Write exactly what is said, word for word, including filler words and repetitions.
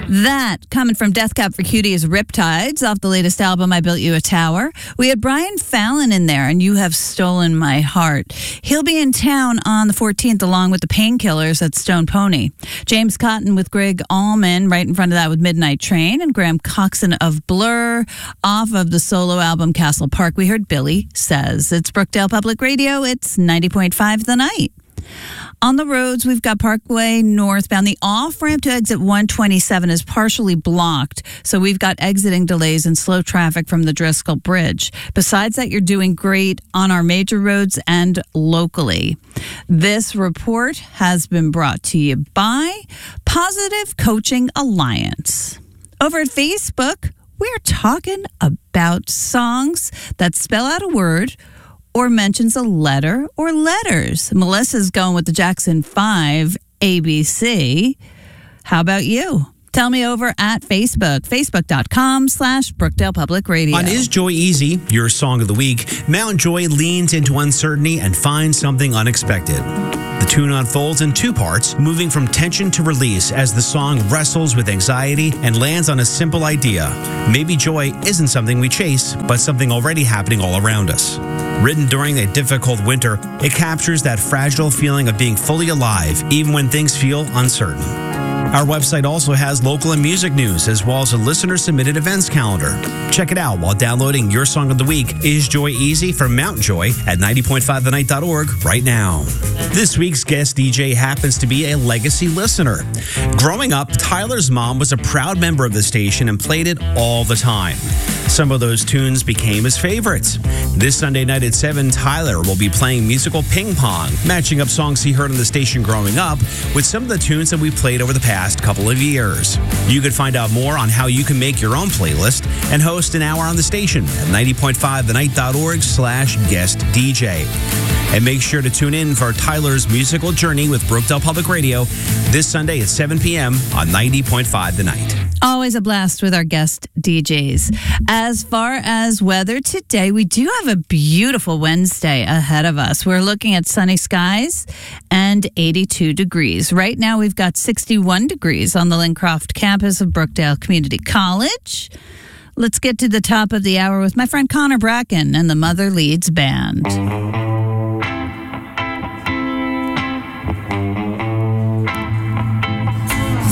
That, coming from Death Cab for Cutie, is Riptides off the latest album, I Built You a Tower. We had Brian Fallon in there, and You Have Stolen My Heart. He'll be in town on the fourteenth along with the Painkillers at Stone Pony. James Cotton with Greg Allman right in front of that with Midnight Train, and Graham Coxon of Blur off of the solo album Castle Park. We heard Billy Says. It's Brookdale Public Radio. It's ninety point five The Night. On the roads, we've got Parkway northbound. The off-ramp to exit one twenty-seven is partially blocked, so we've got exiting delays and slow traffic from the Driscoll Bridge. Besides that, you're doing great on our major roads and locally. This report has been brought to you by Positive Coaching Alliance. Over at Facebook, we're talking about songs that spell out a word or mentions a letter or letters. Melissa's going with the Jackson five A B C. How about you? Tell me over at Facebook, facebook.com slash Brookdale Public Radio. On Is Joy Easy, your song of the week, Mount Joy leans into uncertainty and finds something unexpected. The tune unfolds in two parts, moving from tension to release as the song wrestles with anxiety and lands on a simple idea. Maybe joy isn't something we chase, but something already happening all around us. Written during a difficult winter, it captures that fragile feeling of being fully alive, even when things feel uncertain. Our website also has local and music news, as well as a listener-submitted events calendar. Check it out while downloading your song of the week, Is Joy Easy from Mount Joy at ninety point five the night dot org right now. This week's guest D J happens to be a legacy listener. Growing up, Tyler's mom was a proud member of the station and played it all the time. Some of those tunes became his favorites. This Sunday night at seven, Tyler will be playing musical ping pong, matching up songs he heard on the station growing up with some of the tunes that we played over the past couple of years. You can find out more on how you can make your own playlist and host an hour on the station at ninety point five the night dot org slash guest D J. And make sure to tune in for Tyler's musical journey with Brookdale Public Radio this Sunday at seven p.m. on ninety point five The Night. Always a blast with our guest D Js. As far as weather today, we do have a beautiful Wednesday ahead of us. We're looking at sunny skies and eighty-two degrees. Right now, we've got sixty-one degrees on the Lincroft campus of Brookdale Community College. Let's get to the top of the hour with my friend Connor Bracken and the Mother Leeds Band.